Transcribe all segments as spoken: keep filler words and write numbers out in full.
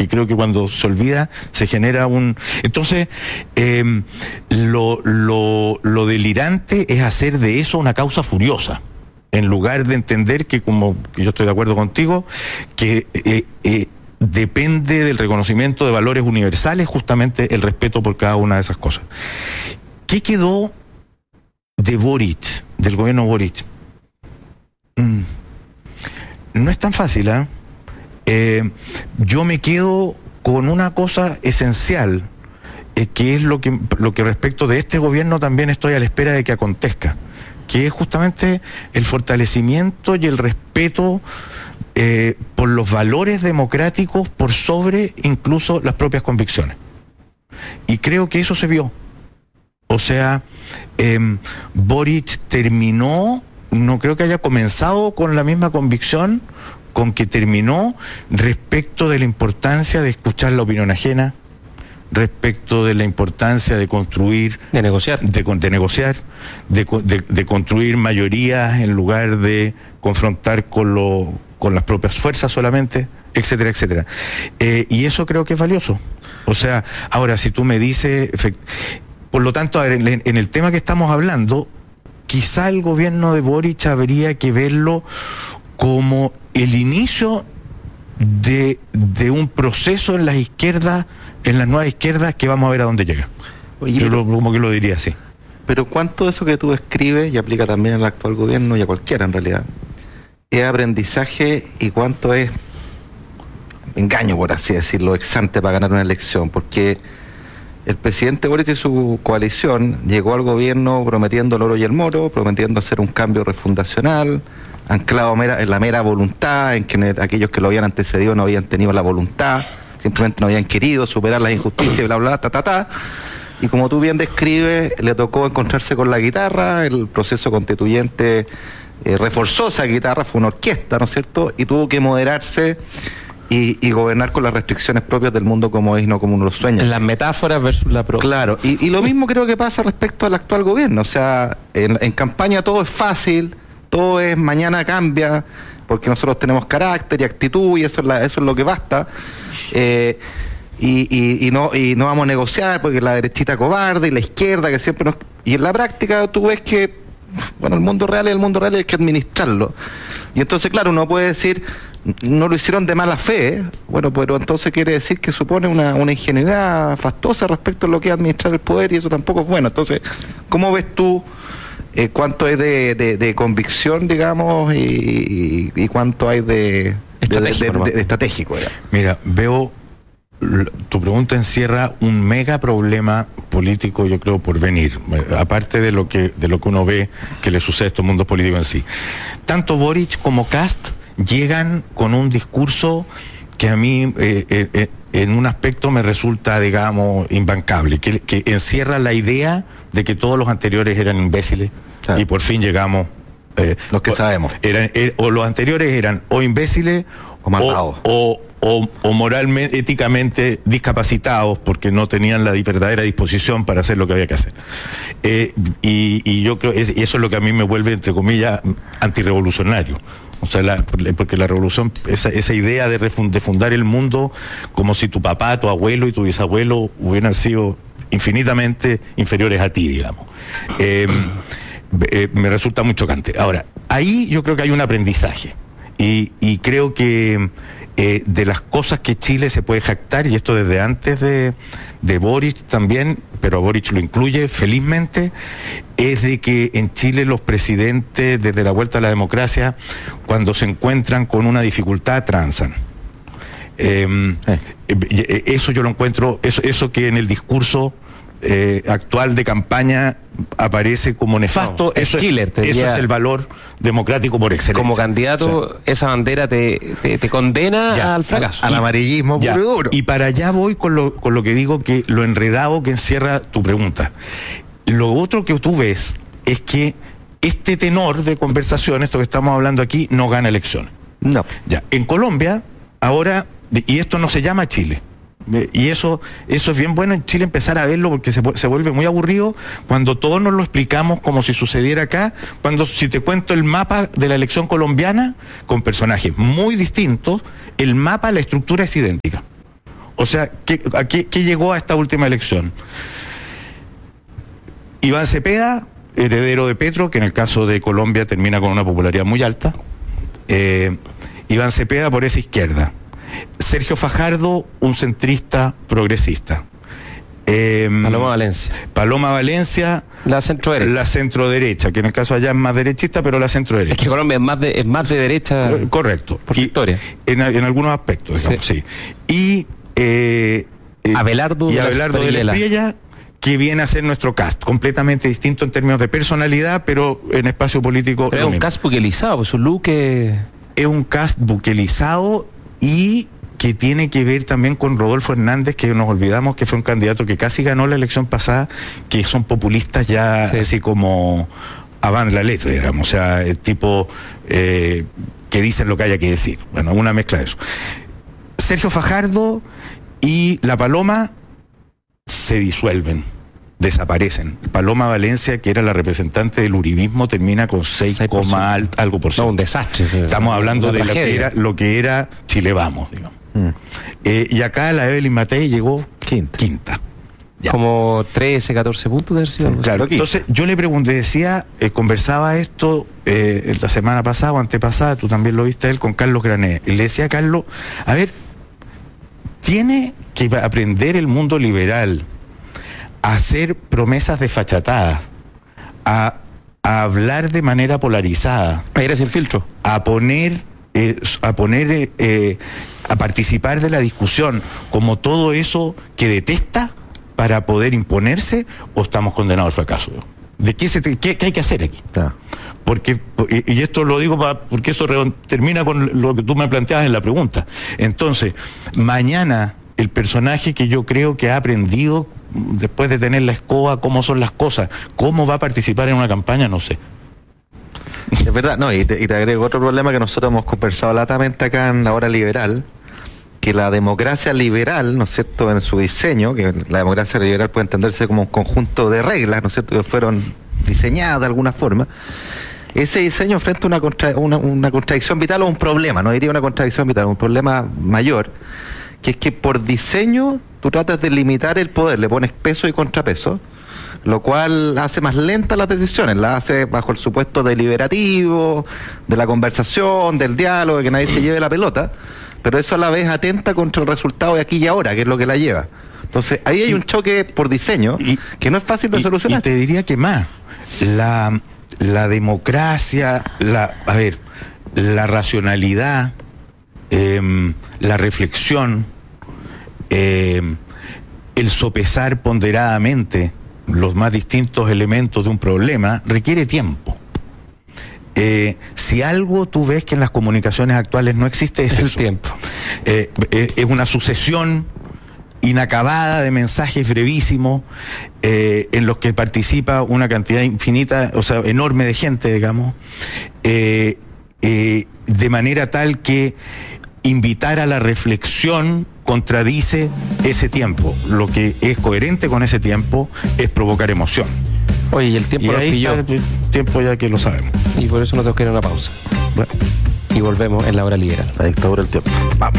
que creo que cuando se olvida se genera un... Entonces, eh, lo, lo, lo delirante es hacer de eso una causa furiosa, en lugar de entender que, como que yo estoy de acuerdo contigo, que eh, eh, depende del reconocimiento de valores universales, justamente el respeto por cada una de esas cosas. ¿Qué quedó de Boric, del gobierno Boric? Mm, no es tan fácil, ¿eh? Eh, yo me quedo con una cosa esencial, eh, que es lo que, lo que respecto de este gobierno también estoy a la espera de que acontezca, que es justamente el fortalecimiento y el respeto eh, por los valores democráticos por sobre incluso las propias convicciones. Y creo que eso se vio. O sea, eh, Boric terminó, no creo que haya comenzado con la misma convicción con que terminó respecto de la importancia de escuchar la opinión ajena, respecto de la importancia de construir, de negociar, de, de negociar, de, de, de construir mayorías en lugar de confrontar con lo, con las propias fuerzas solamente, etcétera, etcétera. Eh, y eso creo que es valioso. O sea, ahora si tú me dices, por lo tanto, a ver, en, en el tema que estamos hablando, quizá el gobierno de Boric habría que verlo como el inicio de, de un proceso en las izquierdas, en las nuevas izquierdas, que vamos a ver a dónde llega. Oye, yo lo, como que lo diría así. Pero ¿cuánto de eso que tú escribes, y aplica también al actual gobierno y a cualquiera en realidad, es aprendizaje y cuánto es engaño, por así decirlo, ex ante para ganar una elección? Porque el presidente Boric y su coalición llegó al gobierno prometiendo el oro y el moro, prometiendo hacer un cambio refundacional, anclado mera, en la mera voluntad, en que aquellos que lo habían antecedido no habían tenido la voluntad, simplemente no habían querido superar las injusticias, bla, bla, ta, ta, ta. Y como tú bien describes, le tocó encontrarse con la guitarra, el proceso constituyente eh, reforzó esa guitarra, fue una orquesta, ¿no es cierto? Y tuvo que moderarse y, y gobernar con las restricciones propias del mundo como es, no como uno lo sueña. Las metáforas versus la prosa. Claro, y, y lo mismo creo que pasa respecto al actual gobierno. O sea, en, en campaña todo es fácil, todo es mañana cambia, porque nosotros tenemos carácter y actitud y eso es, la, eso es lo que basta. Eh, y, y, y, no, y no vamos a negociar porque la derechita cobarde y la izquierda que siempre nos... Y en la práctica tú ves que, bueno, el mundo real es el mundo real y hay que administrarlo. Y entonces, claro, uno puede decir, no lo hicieron de mala fe, ¿eh? Bueno, pero entonces quiere decir que supone una, una ingenuidad fastuosa respecto a lo que es administrar el poder y eso tampoco es bueno. Entonces, ¿cómo ves tú Eh, cuánto hay de, de, de convicción, digamos, y, y, y cuánto hay de estratégico? De, de, de, de estratégico digamos. Mira, veo, tu pregunta encierra un mega problema político, yo creo, por venir, aparte de lo que de lo que uno ve que le sucede a estos mundos políticos en sí. Tanto Boric como Kast llegan con un discurso que a mí eh, eh, en un aspecto me resulta, digamos, imbancable, que, que encierra la idea de que todos los anteriores eran imbéciles, claro. Y por fin llegamos... Eh, los que o, sabemos. Eran, er, o los anteriores eran o imbéciles o malvados. O, o, o moralmente, éticamente discapacitados porque no tenían la verdadera disposición para hacer lo que había que hacer. Eh, y, y yo creo, y eso es lo que a mí me vuelve, entre comillas, antirrevolucionario. O sea, la, porque la revolución, esa, esa idea de, refund, de fundar el mundo como si tu papá, tu abuelo y tu bisabuelo hubieran sido infinitamente inferiores a ti, digamos. Eh, eh, me resulta muy chocante. Ahora, ahí yo creo que hay un aprendizaje. Y, y creo que eh, de las cosas que Chile se puede jactar, y esto desde antes de, de Boric también, pero a Boric lo incluye felizmente, es de que en Chile los presidentes, desde la vuelta a la democracia, cuando se encuentran con una dificultad, transan. Eh, eh. Eso yo lo encuentro, eso, eso que en el discurso eh, actual de campaña aparece como nefasto, no, eso, es, killer, eso es el valor democrático por excelencia. Como candidato, o sea, esa bandera te, te, te condena ya, al fracaso, al, al amarillismo puro y duro. Y para allá voy con lo, con lo que digo, que lo enredado que encierra tu pregunta. Lo otro que tú ves es que este tenor de conversación, esto que estamos hablando aquí, no gana elecciones. No. Ya. En Colombia, ahora, y esto no se llama Chile, y eso eso es bien bueno en Chile empezar a verlo, porque se, se vuelve muy aburrido cuando todos nos lo explicamos como si sucediera acá. Cuando, si te cuento el mapa de la elección colombiana, con personajes muy distintos, el mapa, la estructura es idéntica. O sea, ¿qué, a qué, qué llegó a esta última elección? Iván Cepeda, heredero de Petro, que en el caso de Colombia termina con una popularidad muy alta. Eh, Iván Cepeda por esa izquierda. Sergio Fajardo, un centrista progresista. Eh, Paloma Valencia. Paloma Valencia. La centro derecha. La centro derecha, que en el caso allá es más derechista, pero la centro derecha. Es que Colombia es más de, es más de derecha. Correcto. Por y, historia. En, en algunos aspectos, digamos, sí. sí. Y eh, eh, Abelardo y de Abelardo la de la Espriella. Espriella, que viene a ser nuestro cast, completamente distinto en términos de personalidad, pero en espacio político. Pero es un cast buquelizado, pues su look es... Es un cast buquelizado y que tiene que ver también con Rodolfo Hernández, que nos olvidamos que fue un candidato que casi ganó la elección pasada, que son populistas ya sí. así como avant la letra, digamos, o sea, el tipo eh, que dicen lo que haya que decir. Bueno, una mezcla de eso. Sergio Fajardo y la Paloma se disuelven, desaparecen. Paloma Valencia, que era la representante del uribismo, termina con seis, seis algo por ciento. No, un desastre. Estamos hablando de lo que, era, lo que era Chile Vamos, digamos. Mm. Eh, y acá la Evelyn Matei llegó quinta. quinta. Ya. Como trece, catorce puntos de haber sido. Claro, entonces yo le pregunté, decía, eh, conversaba esto eh, la semana pasada o antepasada, tú también lo viste él, con Carlos Grané. Y le decía a Carlos, a ver, tiene que aprender el mundo liberal a hacer promesas desfachatadas, a, a hablar de manera polarizada, a ir sin filtro, a poner, eh, a poner, eh, a participar de la discusión como todo eso que detesta para poder imponerse, o estamos condenados al fracaso. ¿De qué, se te, qué, qué hay que hacer aquí? Ah. Porque, y, y esto lo digo para, porque eso re, termina con lo que tú me planteabas en la pregunta. Entonces, mañana el personaje que yo creo que ha aprendido después de tener la escoba cómo son las cosas, cómo va a participar en una campaña, no sé. Es verdad, no, y te, y te agrego otro problema que nosotros hemos conversado latamente acá en la hora liberal, que la democracia liberal, ¿no es cierto?, en su diseño, que la democracia liberal puede entenderse como un conjunto de reglas, ¿no es cierto?, que fueron diseñadas de alguna forma. Ese diseño enfrenta una, contra, una, una contradicción vital o un problema, no diría una contradicción vital, un problema mayor, que es que por diseño tú tratas de limitar el poder, le pones peso y contrapeso, lo cual hace más lentas las decisiones, las hace bajo el supuesto deliberativo, de la conversación, del diálogo, de que nadie se lleve la pelota, pero eso a la vez atenta contra el resultado de aquí y ahora, que es lo que la lleva. Entonces, ahí hay un choque por diseño y, que no es fácil de y, solucionar. Y te diría que más, la, la democracia, la, a ver, la racionalidad, eh, la reflexión, eh, el sopesar ponderadamente los más distintos elementos de un problema, requiere tiempo. Eh, si algo tú ves que en las comunicaciones actuales no existe, es, es el eso. tiempo. Eh, eh, es una sucesión inacabada de mensajes brevísimos eh, en los que participa una cantidad infinita, o sea, enorme de gente, digamos, eh, eh, de manera tal que invitar a la reflexión contradice ese tiempo. Lo que es coherente con ese tiempo es provocar emoción. Oye, y el tiempo y nos ahí pilló. Está el tiempo ya que lo sabemos. Y por eso nos tenemos que ir a una pausa. Bueno. Y volvemos en la hora liberal. La dictadura del tiempo. Vamos.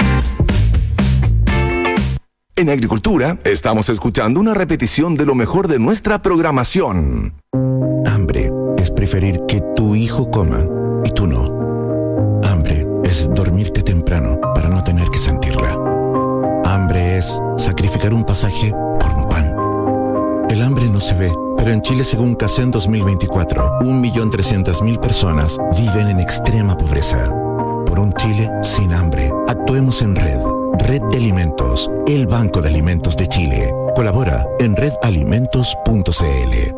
En Agricultura estamos escuchando una repetición de lo mejor de nuestra programación. Hambre es preferir que tu hijo coma y tú no. Hambre es dormirte temprano para no tener que sentirla. Hambre es sacrificar un pasaje por un pan. El hambre no se ve, pero en Chile, según CACEN dos mil veinticuatro, un millón trescientas mil personas viven en extrema pobreza. Por un Chile sin hambre, actuemos en red. Red de Alimentos, el Banco de Alimentos de Chile. Colabora en red alimentos punto c l.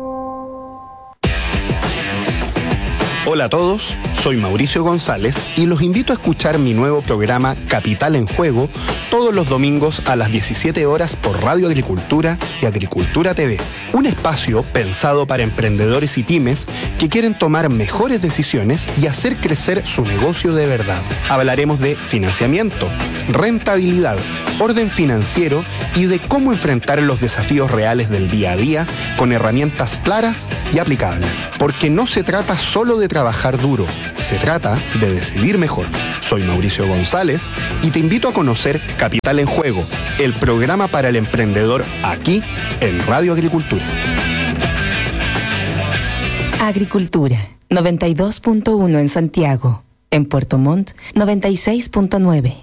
Hola a todos, soy Mauricio González y los invito a escuchar mi nuevo programa Capital en Juego todos los domingos a las diecisiete horas por Radio Agricultura y Agricultura T V. Un espacio pensado para emprendedores y pymes que quieren tomar mejores decisiones y hacer crecer su negocio de verdad. Hablaremos de financiamiento, rentabilidad, orden financiero y de cómo enfrentar los desafíos reales del día a día con herramientas claras y aplicables. Porque no se trata solo de trabajar duro, se trata de decidir mejor. Soy Mauricio González y te invito a conocer Capital en Juego, el programa para el emprendedor aquí en Radio Agricultura. Agricultura, noventa y dos punto uno en Santiago. En Puerto Montt, noventa y seis punto nueve.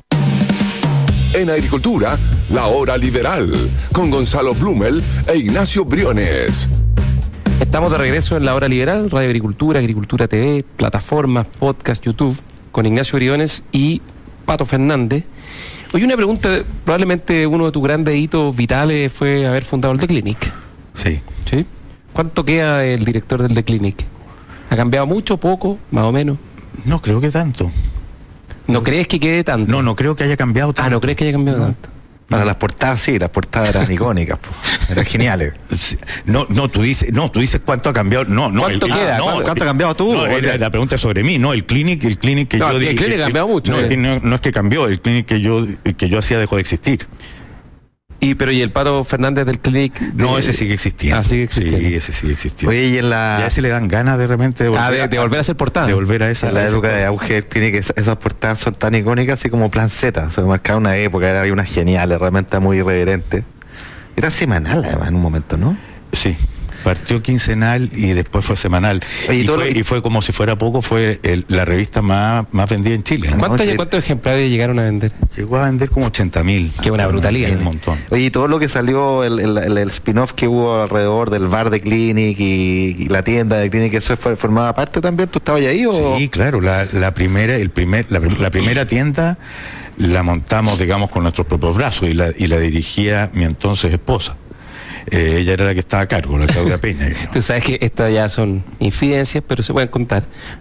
En Agricultura, la hora liberal, con Gonzalo Blumel e Ignacio Briones. Estamos de regreso en la hora liberal, Radio Agricultura, Agricultura T V, plataformas, podcast, YouTube, con Ignacio Briones y Pato Fernández. Oye, una pregunta, probablemente uno de tus grandes hitos vitales fue haber fundado el The Clinic. Sí. ¿Sí? ¿Cuánto queda el director del The Clinic? ¿Ha cambiado mucho, poco, más o menos? No creo que tanto. ¿No crees que quede tanto? No, no creo que haya cambiado tanto. Ah, ¿no crees que haya cambiado No. tanto? Para las portadas sí, las portadas eran icónicas, po. Eran geniales. Sí. No, no, tú dices, no, tú dices cuánto ha cambiado. No, no. ¿Cuánto el- queda? ah, no, ¿Cuánto- cuánto ha cambiado tú? No, era- la pregunta es sobre mí, no, el clinic, el clinic que No, yo el dije- clinic ha cambiado mucho, No, eh. no, no es que cambió, el clinic que yo que yo hacía dejó de existir. Y pero ¿y el Pato Fernández del Clinic? No, De- ese sigue existiendo. Ah, sigue existiendo. Sí, ese sigue existiendo. Oye, y en la, Ya a ese le dan ganas de repente de volver, Ah, de, de volver a hacer portada. de volver a esa. en la a esa- época de auge tiene que esas portadas son tan icónicas así como Plan Z, se marcaba una época, era- había unas geniales, realmente muy irreverentes. Era semanal además en un momento, ¿no? Sí. Partió quincenal y después fue semanal. Oye, y y, todo fue, lo que- y fue como si fuera poco, fue el- la revista más, más vendida en Chile. ¿no? ¿Cuántos, No, ¿Cuántos ejemplares llegaron a vender? Llegó a vender como ochenta mil. Qué buena brutalidad. Un montón. Oye, y todo lo que salió, el, el, el- el spin-off que hubo alrededor del bar de Clinic y, y la tienda de Clinic, ¿eso fue, formaba parte también? ¿Tú estabas ahí o...? Sí, claro, la, la primera, el primer, la, la primera tienda la montamos, digamos, con nuestros propios brazos y la, y la dirigía mi entonces esposa. Eh, ella era la que estaba a cargo, la Claudia Peña. digamos. Tú sabes que estas ya son infidencias, pero se pueden contar.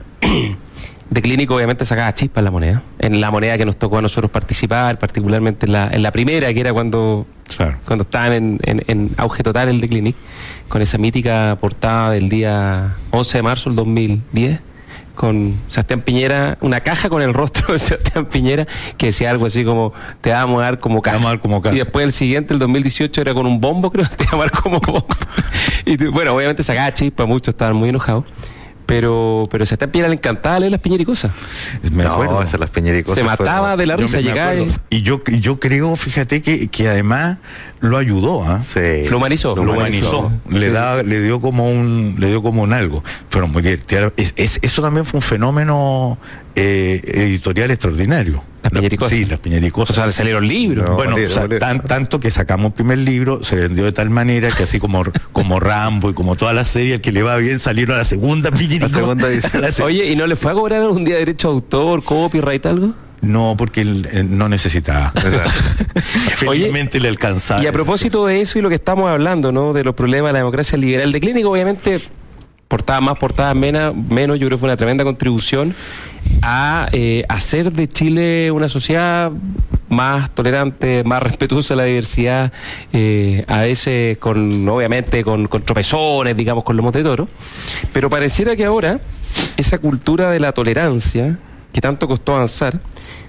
De Clínico obviamente sacaba chispas en la moneda. En la moneda que nos tocó a nosotros participar, particularmente en la, en la primera, que era cuando, Claro. cuando estaban en, en, en auge total el de Clinic, con esa mítica portada del día once de marzo del dos mil diez, con Sebastián Piñera, una caja con el rostro de Sebastián Piñera, que decía algo así como, te vamos a dar como caja. vamos a dar como caja. Y después el siguiente, el dos mil dieciocho, era con un bombo, creo, te vamos a dar como bombo. Y tú- bueno, obviamente sacaba chispa, muchos estaban muy enojados. Pero, pero a Sebastián Piñera le encantaba leer las piñericosas. Me no, acuerdo. esas las peñericosas Se mataba fueron- de la Yo risa, me- me llegaba y acuerdo. Y yo, y yo creo, fíjate que, que además lo ayudó, ¿ah? Sí. lo humanizó. Lo humanizó, le da, le dio como un, le dio como un algo. Fueron muy divertidas. Es, es- eso también fue un fenómeno eh, editorial extraordinario. Las piñericosas. Sí, las piñericosas. O sea, le salieron libros. No, Bueno, libro, o sea, libro. tan, tanto que sacamos el primer libro, se vendió de tal manera que así como, como Rambo y como toda la serie, el que le va bien salieron a la segunda piñericosa. La segunda edición. La se- Oye, ¿y no le fue a cobrar algún día derecho de autor, copyright, algo? No, porque él, eh, no necesitaba. Felizmente le alcanzaba. Y a propósito de eso y lo que estamos hablando, ¿no? De los problemas de la democracia liberal de Clínico, obviamente, portadas más, portadas menos, menos, yo creo que fue una tremenda contribución a eh, hacer de Chile una sociedad más tolerante, más respetuosa de la diversidad, eh, a veces con, obviamente, con, con tropezones, digamos, con lomos de toro. Pero pareciera que ahora esa cultura de la tolerancia, que tanto costó avanzar,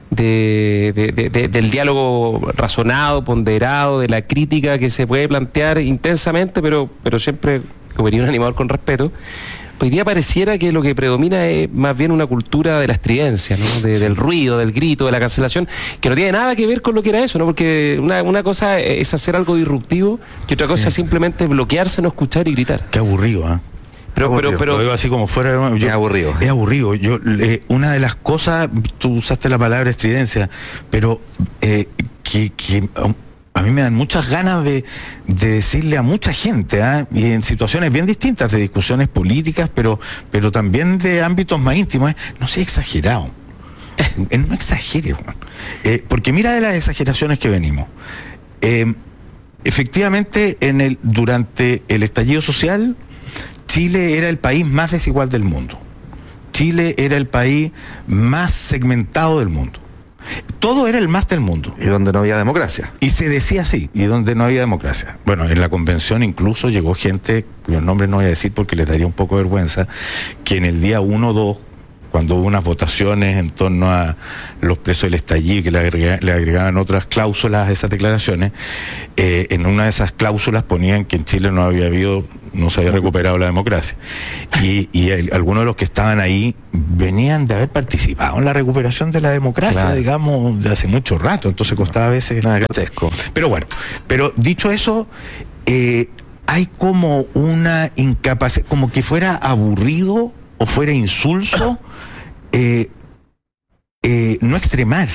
de, de- de- de- del diálogo razonado, ponderado, de la crítica que se puede plantear intensamente, pero, pero siempre, como diría un animador, con respeto. Hoy día pareciera que lo que predomina es más bien una cultura de la estridencia, ¿no? De- del ruido, del grito, de la cancelación, que no tiene nada que ver con lo que era eso, ¿no? Porque una, una cosa es hacer algo disruptivo y otra cosa es simplemente bloquearse, no escuchar y gritar. Qué aburrido, ¿ah? Pero, pero, Lo pero, digo así como fuera. yo- Es aburrido. Es aburrido. Yo, eh, una de las cosas, tú usaste la palabra estridencia, pero eh, que, que um, a mí me dan muchas ganas de, de decirle a mucha gente, ¿ah? Y en situaciones bien distintas, de discusiones políticas, pero, pero también de ámbitos más íntimos, ¿eh? No sea exagerado. Eh, no exagere, Juan. Eh, porque mira de las exageraciones que venimos. Eh, efectivamente, en el, durante el estallido social, Chile era el país más desigual del mundo. Chile era el país más segmentado del mundo. Todo era el más del mundo. Y donde no había democracia. Y se decía así, y donde no había democracia. Bueno, en la convención incluso llegó gente, cuyos nombres no voy a decir porque les daría un poco de vergüenza, que en el día uno o dos, cuando hubo unas votaciones en torno a los presos del estallido, que le, agrega, le agregaban otras cláusulas a esas declaraciones, eh, en una de esas cláusulas ponían que en Chile no había habido, no se había recuperado la democracia. Y, y el, algunos de los que estaban ahí venían de haber participado en la recuperación de la democracia, claro, digamos, de hace mucho rato, entonces costaba a veces... Nada, grotesco. Pero bueno, pero dicho eso, eh, hay como una incapacidad, como que fuera aburrido o fuera insulso eh, eh, no extremar.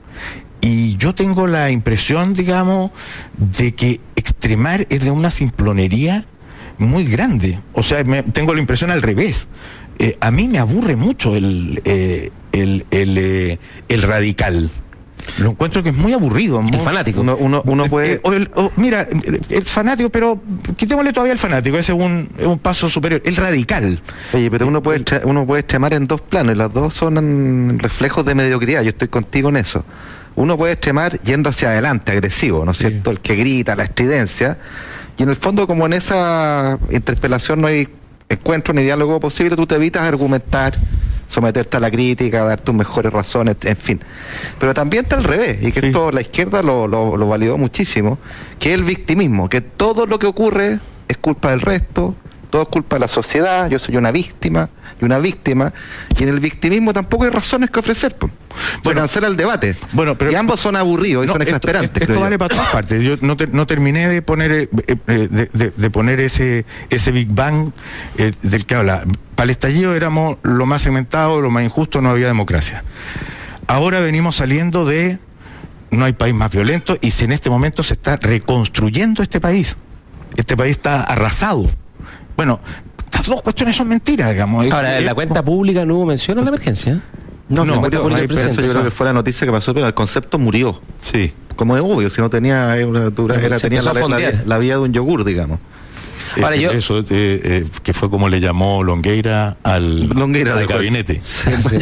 Y yo tengo la impresión, digamos, de que extremar es de una simplonería muy grande. O sea, me, tengo la impresión al revés. Eh, a mí me aburre mucho el, eh, el, el, eh, el radical. Lo encuentro que es muy aburrido. El fanático. Uno, uno, uno puede... Eh, o el, o, mira, el fanático, pero quitémosle todavía el fanático, ese es un, es un paso superior. El radical. Oye, pero uno puede, uno puede extremar en dos planos, y las dos son reflejos de mediocridad. Yo estoy contigo en eso. Uno puede extremar yendo hacia adelante, agresivo, ¿no es cierto? Sí. El que grita, la estridencia. Y en el fondo, como en esa interpelación no hay encuentro ni diálogo posible, tú te evitas argumentar, someterte a la crítica, dar tus mejores razones, en fin. Pero también está al revés, y que sí. esto la izquierda lo, lo, lo validó muchísimo, que es el victimismo, que todo lo que ocurre es culpa del resto, todo es culpa de la sociedad, yo soy una víctima y una víctima, y en el victimismo tampoco hay razones que ofrecer. Pues. Bueno, se cancela el debate. Bueno, pero, y ambos son aburridos y no, son exasperantes. Esto, esto vale para todas partes. Yo no, te, no terminé de poner eh, de, de, de poner ese ese Big Bang eh, del que habla. Para el estallido éramos lo más segmentado, lo más injusto, no había democracia. Ahora venimos saliendo de no hay país más violento, y si en este momento se está reconstruyendo este país. Este país está arrasado. Bueno, estas dos cuestiones son mentiras, digamos. Ahora, en la cuenta pública no hubo mención a la emergencia. No, no, murió, no hay, pero eso yo creo que fue la noticia que pasó, pero el concepto murió. Sí. Como es obvio, si no tenía una dura, era, tenía la, la, la, la vía de un yogur, digamos. Ahora eh, yo... Eso, eh, eh, que fue como le llamó Longueira al, Longueira al gabinete. Sí, sí.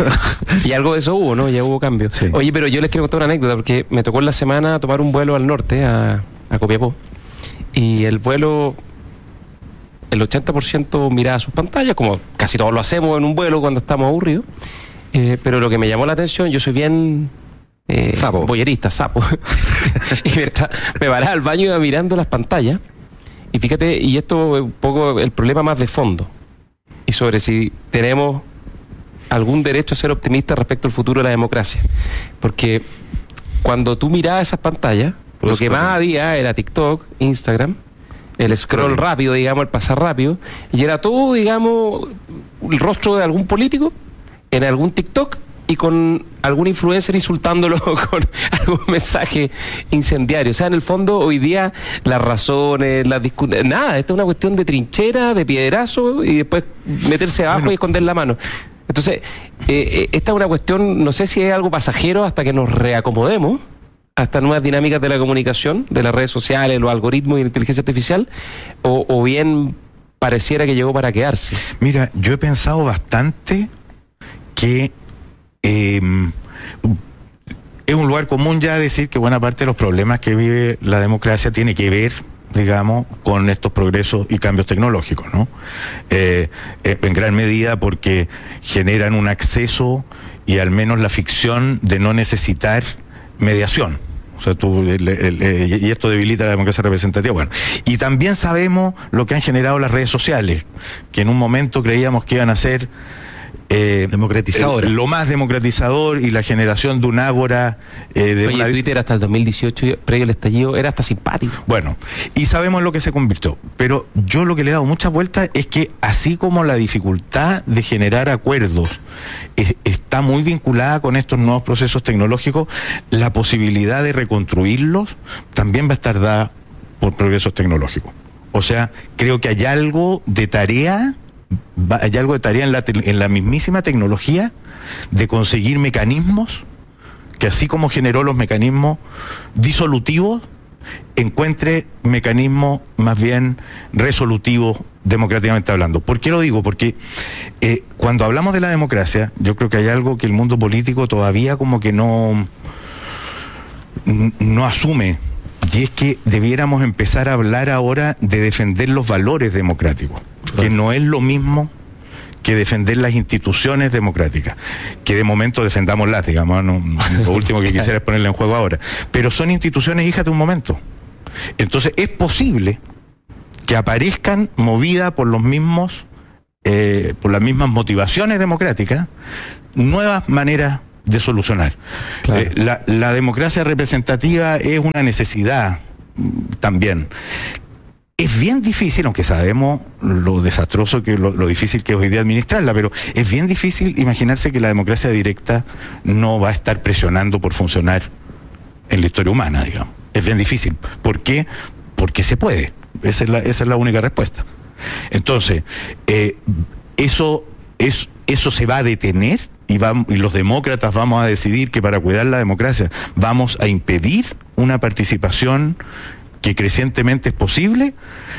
Y algo de eso hubo, ¿no? Ya hubo cambio. Sí. Oye, pero yo les quiero contar una anécdota, porque me tocó en la semana tomar un vuelo al norte, a, a Copiapó, y el vuelo... el ochenta por ciento miraba sus pantallas, como casi todos lo hacemos en un vuelo cuando estamos aburridos. Eh, pero lo que me llamó la atención, yo soy bien eh, sapo. boyerista, sapo. Y mientras me paraba al baño, iba mirando las pantallas. Y fíjate, y esto es un poco el problema más de fondo. Y sobre si tenemos algún derecho a ser optimistas respecto al futuro de la democracia. Porque cuando tú mirabas esas pantallas, lo que más había era TikTok, Instagram, el scroll rápido, digamos, el pasar rápido, y era todo, digamos, el rostro de algún político en algún TikTok y con algún influencer insultándolo con algún mensaje incendiario. O sea, en el fondo, hoy día, las razones, las discusiones, nada, esta es una cuestión de trinchera, de piedrazo, y después meterse abajo bueno. y esconder la mano. Entonces, eh, esta es una cuestión, no sé si es algo pasajero hasta que nos reacomodemos a estas nuevas dinámicas de la comunicación, de las redes sociales, los algoritmos y la inteligencia artificial, o, o bien pareciera que llegó para quedarse. Mira, yo he pensado bastante que eh, es un lugar común ya decir que buena parte de los problemas que vive la democracia tiene que ver, digamos, con estos progresos y cambios tecnológicos, ¿no? Eh, eh, en gran medida porque generan un acceso y al menos la ficción de no necesitar mediación. O sea, tú, el, el, el, y esto debilita la democracia representativa. Bueno, y también sabemos lo que han generado las redes sociales, que en un momento creíamos que iban a ser eh, democratizadora. Eh, lo más democratizador, y la generación de un ágora eh, de Oye, una... Twitter hasta el dos mil dieciocho, previo al estallido, era hasta simpático. Bueno, y sabemos lo que se convirtió, pero yo lo que le he dado muchas vueltas es que así como la dificultad de generar acuerdos es, está muy vinculada con estos nuevos procesos tecnológicos, la posibilidad de reconstruirlos también va a estar dada por progresos tecnológicos. O sea, creo que hay algo de tarea hay algo de tarea en la, en la mismísima tecnología de conseguir mecanismos que, así como generó los mecanismos disolutivos, encuentre mecanismos más bien resolutivos, democráticamente hablando. ¿Por qué lo digo? Porque eh, cuando hablamos de la democracia, yo creo que hay algo que el mundo político todavía como que no no asume, y es que debiéramos empezar a hablar ahora de defender los valores democráticos, que no es lo mismo que defender las instituciones democráticas, que de momento defendámoslas, digamos, no, lo último que quisiera es ponerle en juego ahora, pero son instituciones hijas de un momento. Entonces es posible que aparezcan movidas por los mismos, eh, por las mismas motivaciones democráticas, nuevas maneras de solucionar. Claro. Eh, la, la democracia representativa es una necesidad también. Es bien difícil, aunque sabemos lo desastroso que lo, lo difícil que es hoy día administrarla, pero es bien difícil imaginarse que la democracia directa no va a estar presionando por funcionar en la historia humana, digamos. Es bien difícil. ¿Por qué? Porque se puede. Esa es la, esa es la única respuesta. Entonces, eh, eso, es, eso se va a detener y, vamos, y los demócratas vamos a decidir que para cuidar la democracia vamos a impedir una participación que crecientemente es posible,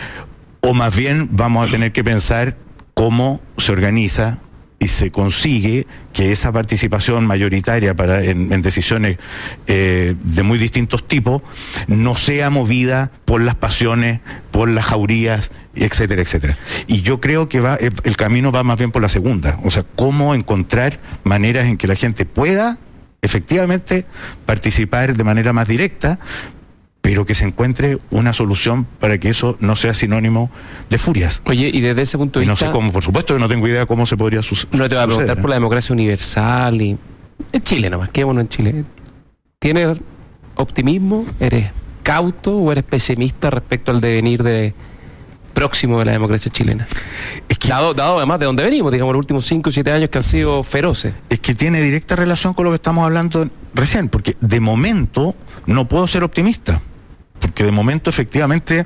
o más bien vamos a tener que pensar cómo se organiza y se consigue que esa participación mayoritaria para en, en decisiones eh, de muy distintos tipos no sea movida por las pasiones, por las jaurías, etcétera, etcétera. Y yo creo que va el camino va más bien por la segunda, o sea, cómo encontrar maneras en que la gente pueda efectivamente participar de manera más directa, pero que se encuentre una solución para que eso no sea sinónimo de furias. Oye, y desde ese punto de y vista... no sé cómo, por supuesto que no tengo idea cómo se podría suceder. No te voy a preguntar por la democracia universal y... En Chile nomás, quedémonos en Chile. ¿Tienes optimismo? ¿Eres cauto o eres pesimista respecto al devenir de próximo de la democracia chilena? Es que, dado, dado además de dónde venimos, digamos, los últimos cinco o siete años que han sido feroces. Es que tiene directa relación con lo que estamos hablando recién, porque de momento no puedo ser optimista. Porque de momento efectivamente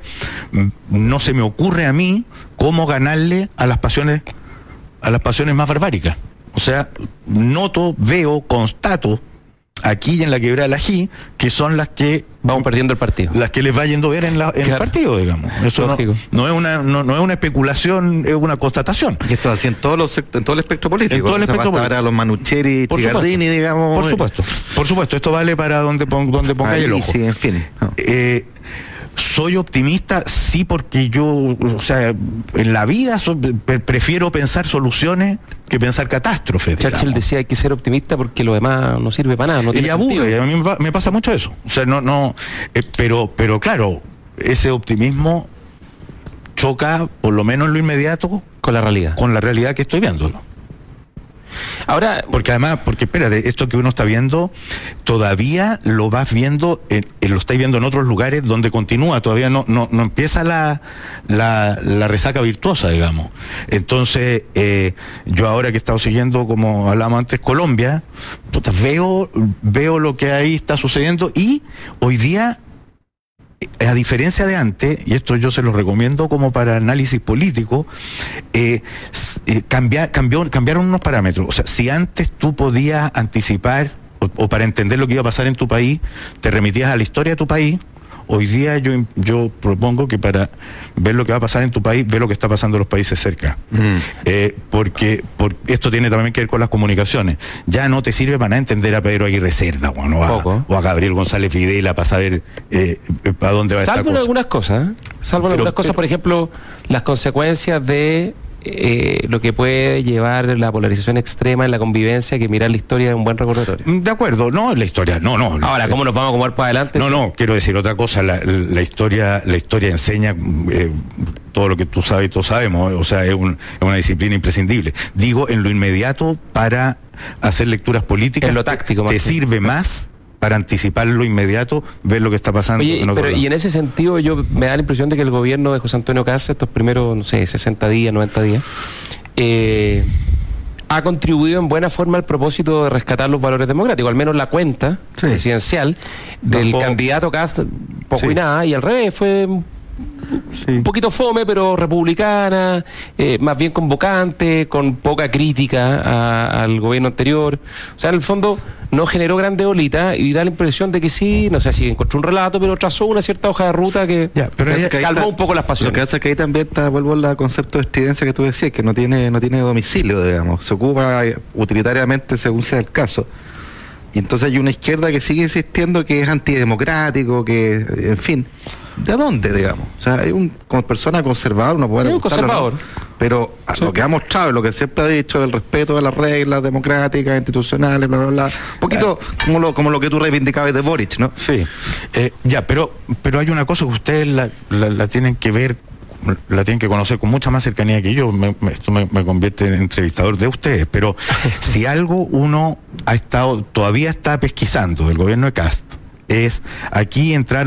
no se me ocurre a mí cómo ganarle a las pasiones, a las pasiones más barbáricas. O sea, noto, veo, constato aquí y en la quebrada del Ají que son las que vamos perdiendo el partido, las que les va yendo ver en, la, en claro. el partido, digamos. Eso no, no es una no, no es una especulación, es una constatación. Y esto así en todos los en todo el espectro político. En todo el espectro político. Para los Manucheri, Tigardini, digamos. Por supuesto. Por supuesto, esto vale para donde pon, donde ponga el ojo. Sí, en fin. No. Eh, soy optimista, sí, porque yo, o sea, en la vida so, pre prefiero pensar soluciones que pensar catástrofes. Churchill digamos. Decía hay que ser optimista porque lo demás no sirve para nada. No tiene y aburre, a mí me pasa mucho eso. O sea, no, no, eh, pero, pero claro, ese optimismo choca, por lo menos en lo inmediato, con la realidad. Con la realidad que estoy viendo, ¿no? Ahora, porque además, porque espérate, esto que uno está viendo, todavía lo vas viendo, en, en, lo estáis viendo en otros lugares donde continúa, todavía no, no, no empieza la, la, la resaca virtuosa, digamos. Entonces, eh, yo ahora que he estado siguiendo, como hablábamos antes, Colombia, puta, veo, veo lo que ahí está sucediendo y hoy día, a diferencia de antes, y esto yo se lo recomiendo como para análisis político, eh, eh, cambiar, cambió, cambiaron unos parámetros. O sea, si antes tú podías anticipar o, o para entender lo que iba a pasar en tu país, te remitías a la historia de tu país, hoy día yo, yo propongo que para ver lo que va a pasar en tu país, ve lo que está pasando en los países cerca. Mm. Eh, porque, porque esto tiene también que ver con las comunicaciones. Ya no te sirve para nada entender a Pedro Aguirre Cerda, bueno, o, a, o a Gabriel González Videla para saber eh, para dónde va esta cosa. Salvo en algunas cosas, ¿eh? Salvo en algunas cosas, por ejemplo, las consecuencias de Eh, lo que puede llevar la polarización extrema en la convivencia, que mirar la historia es un buen recordatorio. De acuerdo, no, la historia, no, no. Ahora, ¿cómo nos vamos a acomodar para adelante? No, no, quiero decir otra cosa, la, la historia la historia enseña eh, todo lo que tú sabes y todos sabemos, o sea, es, un, es una disciplina imprescindible. Digo, en lo inmediato, para hacer lecturas políticas, en lo táctico, te, te sirve más para anticipar lo inmediato, ver lo que está pasando. Oye, en otro pero lado. Y en ese sentido yo me da la impresión de que el gobierno de José Antonio Cast, estos primeros, no sé, sesenta días, noventa días, eh, ha contribuido en buena forma al propósito de rescatar los valores democráticos, al menos la cuenta sí. presidencial del no, candidato Cast, poco sí. y nada, y al revés, fue sí. un poquito fome, pero republicana, eh, más bien convocante, con poca crítica a, al gobierno anterior. O sea, en el fondo no generó grandes olitas y da la impresión de que sí, no sé si encontró un relato, pero trazó una cierta hoja de ruta que, ya, pero que ahí calmó está, un poco las pasiones. Lo que hace es que ahí también está, vuelvo al concepto de estridencia que tú decías, que no tiene, no tiene domicilio, digamos, se ocupa utilitariamente según sea el caso. Y entonces hay una izquierda que sigue insistiendo que es antidemocrático, que, en fin, ¿de dónde, digamos? O sea, hay un, como persona conservadora, uno puede un conservador. ¿no? pero a Sí. lo que ha mostrado, lo que siempre ha dicho, el respeto a las reglas democráticas, institucionales, bla, bla, bla. Un poquito como lo, como lo que tú reivindicabas de Boric, ¿no? Sí, eh, ya, pero, pero hay una cosa que ustedes la, la, la tienen que ver, la tienen que conocer con mucha más cercanía que yo. Me, me, esto me, me convierte en entrevistador de ustedes, pero si algo uno ha estado, todavía está pesquisando del gobierno de Cast, es aquí entraron